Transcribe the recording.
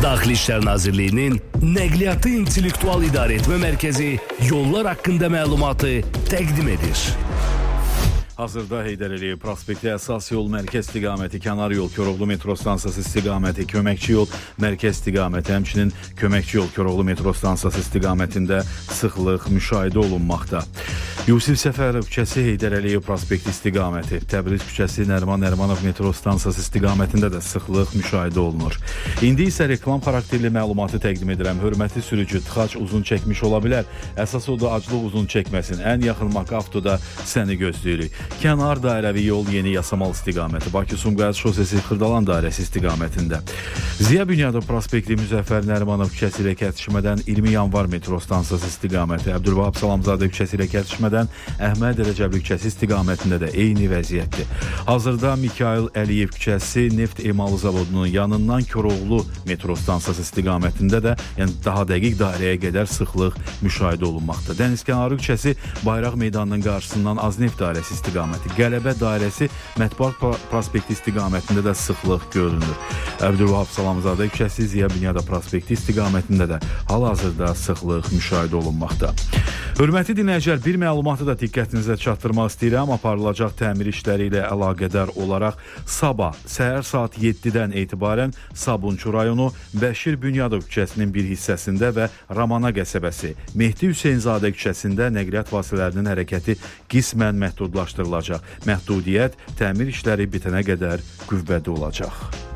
Daxili İşlər Nazirliyinin Nəqliyyatı İntellektual İdarəetmə Mərkəzi yollar haqqında məlumatı təqdim edir. Hazırda Heydər Əliyev prospekti əsas yol mərkəz istiqaməti, kənar yol, Koroğlu metro stansiyası istiqaməti, köməkçi yol mərkəz istiqaməti, həmçinin köməkçi yol Koroğlu metro stansiyası istiqamətində sıxlıq müşahidə olunmaqda. Yusif Səfərov küçəsi, Heydər Əliyev prospekti istiqaməti, Təbriz küçəsi, Nəriman Nərimanov metro stansiyası istiqamətində də sıxlıq müşahidə olunur. İndi isə reklam xarakterli məlumatı təqdim edirəm. Hörmətli sürücü, tıxac uzun çəkmiş ola bilər. Əsas o da aclıq uzun çəkməsin. Ən yaxın Makavtoda səni gözləyirik. Kənar dairəvi yol Yeni Yasamal istiqaməti, Bakı-Sumqayıt şosesi Xırdalan dairəsi istiqamətində. Ziya Bünyadov prospekti, Müzəffər Nərimanov küçəsi ilə kəsişmədən 20 yanvar metro stansiyası istiqaməti, Əbdülvahab Salamzadə küçəsi ilə kəsişmədən Əhməd Rəcəbli küçəsi istiqamətində də eyni vəziyyətdir. Hazırda Mikayıl Əliyev küçəsi Neft Emalı Zavodunun yanından Koroğlu metro stansiyası istiqamətində də, yəni daha dəqiq dairəyə qədər sıxlıq müşahidə olunmaqda. Dənizkənarı küçəsi Bayraq meydanının qarşısından Azneft dairəsi istiqaməti, Qələbə dairəsi Mətbuat prospekti istiqamətində də sıxlıq görünür. Əbdülvahab Salamzadə küçəsi Ziya Bünyadov prospekti istiqamətində də hal-hazırda sıxlıq müşahidə olunmaqda. Hörmətli dinləyicilər, bir məlumatı da diqqətinizə çatdırmaq istəyirəm. Aparılacaq təmir işləri ilə əlaqədar olaraq sabah səhər saat 7-dən etibarən Sabunçu rayonu Bəşir Bünyadov küçəsinin bir hissəsində və Ramana qəsəbəsi Mehdi Hüseynzadə küçəsində nəqliyyat vasitələrinin hərəkəti qismən məhdudlaşdırılacaq. Məhdudiyyət təmir işləri bitənə qədər qüvvədə olacaq.